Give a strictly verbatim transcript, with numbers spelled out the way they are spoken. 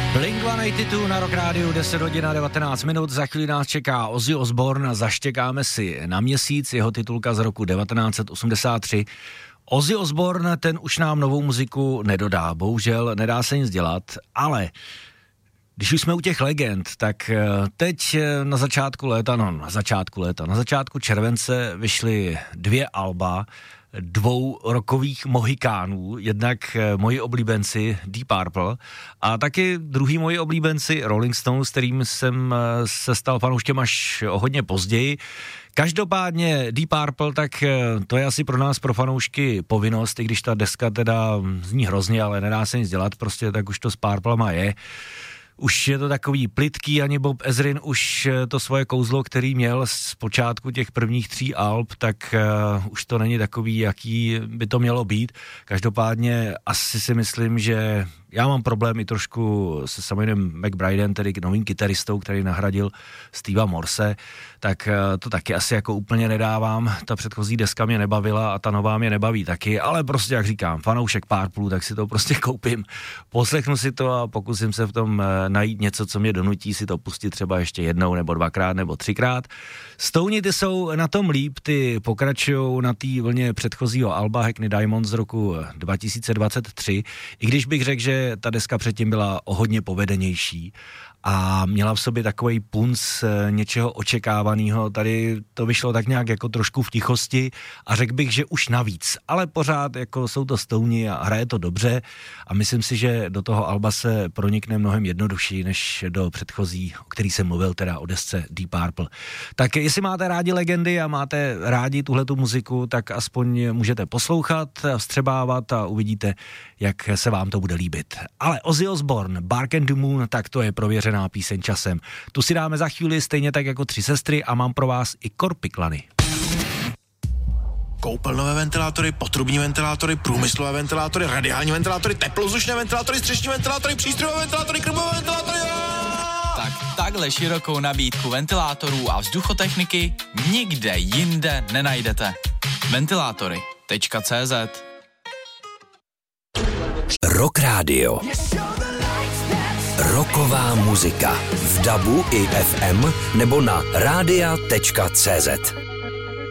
Blink sto osmdesát dva na Rock Rádiu, deset hodin a devatenáct minut, za chvíli nás čeká Ozzy Osbourne a zaštěkáme si na měsíc, jeho titulka z roku devatenáct set osmdesát tři. Ozzy Osbourne, ten už nám novou muziku nedodá, bohužel nedá se nic dělat, ale když už jsme u těch legend, tak teď na začátku léta, no na začátku léta, na začátku července vyšly dvě alba dvou rockových mohikánů, jednak moji oblíbenci Deep Purple a taky druhý moji oblíbenci Rolling Stones, s kterým jsem se stal fanouškem až hodně později. Každopádně Deep Purple, tak to je asi pro nás, pro fanoušky, povinnost, i když ta deska teda zní hrozně, ale nedá se nic dělat, prostě tak už to s Purplema je. Už je to takový plytký, ani Bob Ezrin už to svoje kouzlo, který měl z počátku těch prvních tří alb, tak uh, už to není takový, jaký by to mělo být. Každopádně asi si myslím, že já mám problém i trošku se Simon McBridem, tedy novým kytaristou, který nahradil Steva Morse, tak uh, to taky asi jako úplně nedávám. Ta předchozí deska mě nebavila a ta nová mě nebaví taky, ale prostě, jak říkám, fanoušek Purple, tak si to prostě koupím, poslechnu si to a pokusím se v tom uh, najít něco, co mě donutí si to pustit třeba ještě jednou nebo dvakrát nebo třikrát. Stouni ty jsou na tom líp, ty pokračujou na té vlně předchozího alba Hackney Diamonds z roku dva tisíce dvacet tři, i když bych řekl, že ta deska předtím byla o hodně povedenější a měla v sobě takovej punc něčeho očekávaného. Tady to vyšlo tak nějak jako trošku v tichosti a řekl bych, že už navíc, ale pořád jako jsou to Stouni a hraje to dobře a myslím si, že do toho alba se pronikne mnohem jednodušší než do předchozí, o který jsem mluvil, teda o desce Deep Purple. Tak jestli máte rádi legendy a máte rádi tuhletu muziku, tak aspoň můžete poslouchat, vstřebávat a uvidíte, jak se vám to bude líbit. Ale Ozzy Osbourne, Bark and the Moon, tak to je prověřená píseň časem. Tu si dáme za chvíli stejně tak jako Tři sestry a mám pro vás i Korpiklany. Koupelnové ventilátory, potrubní ventilátory, průmyslové ventilátory, radiální ventilátory, teplozdušné ventilátory, střešní ventilátory, přístrojové ventilátory, krmové ventilátory. Tak takhle širokou nabídku ventilátorů a vzduchotechniky nikde jinde nenajdete. Ventilátory tečka cé zet. Rock Radio. Rocková muzika v dabu i ef em nebo na rádia tečka cé zet.